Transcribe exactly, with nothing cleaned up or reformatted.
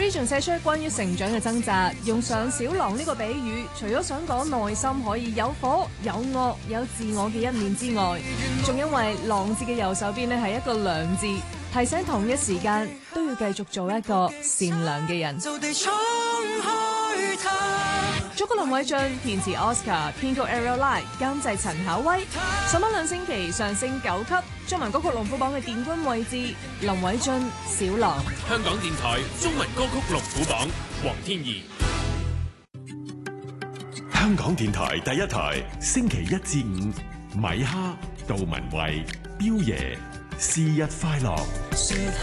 詩仲寫出關於成長嘅掙扎，用上小狼呢個比喻，除咗想講內心可以有火、有惡、有自我嘅一面之外，仲因為狼字嘅右手邊呢係一個良字，提醒同一時間都要繼續做一個善良嘅人。作曲林偉俊，填詞 Oscar， 編曲 Ariel Lai， 監製陳巧威。上榜兩星期上升九級，中文歌曲龍虎榜嘅殿軍位置，林偉俊《小狼》。 香港電台中文歌曲龍虎榜，黃天怡。 香港電台第一台，星期一至五，米哈、杜文慧、彪爺，是日快樂。